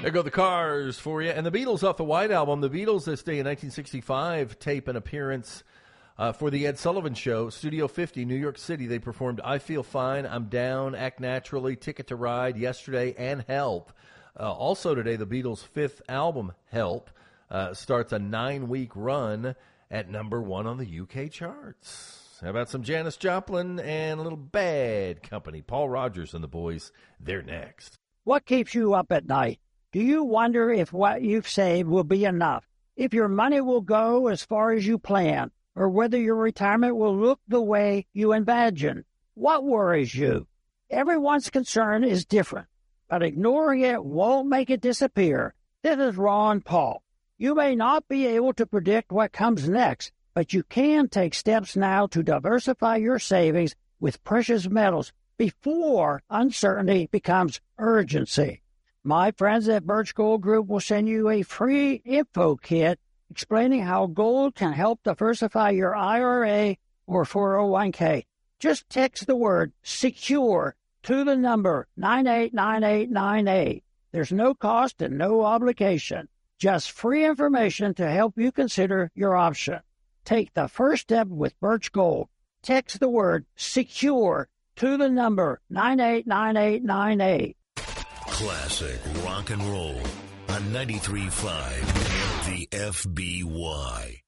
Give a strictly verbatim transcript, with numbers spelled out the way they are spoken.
There go the Cars for you. And the Beatles off the White Album. The Beatles this day in nineteen sixty-five tape an appearance uh, for the Ed Sullivan Show, Studio fifty, New York City. They performed I Feel Fine, I'm Down, Act Naturally, Ticket to Ride, Yesterday, and Help. Uh, also today, the Beatles' fifth album, Help, uh, starts a nine-week run at number one on the U K charts. How about some Janis Joplin and a little Bad Company? Paul Rogers and the boys, they're next. What keeps you up at night? Do you wonder if what you've saved will be enough? If your money will go as far as you plan? Or whether your retirement will look the way you imagine? What worries you? Everyone's concern is different, but ignoring it won't make it disappear. This is Ron Paul. You may not be able to predict what comes next, but you can take steps now to diversify your savings with precious metals before uncertainty becomes urgency. My friends at Birch Gold Group will send you a free info kit explaining how gold can help diversify your I R A or four oh one k. Just text the word SECURE to the number nine eight nine eight nine eight. There's no cost and no obligation, just free information to help you consider your option. Take the first step with Birch Gold. Text the word SECURE to the number nine eight nine eight nine eight. Classic rock and roll on ninety-three point five The F B Y.